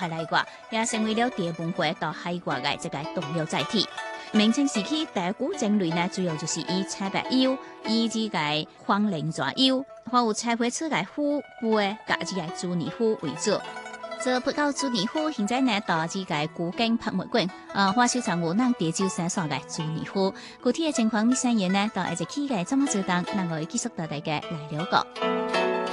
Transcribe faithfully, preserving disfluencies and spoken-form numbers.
海來掛，也成為了第二文化到海掛嘅這個重要載體。明清時期，第一股蒸餾呢，主要就是以菜白油、以這個黃菱抓油，或有菜花刺嘅糊糊嘅，加這個豬泥糊為主。這不到豬泥糊，現在呢到這個古今博物館，呃，花秀場有咱地州山上嘅豬泥糊。具體嘅情況，你想要呢，到下一期嘅節目中當，咱會繼續到大家來了解。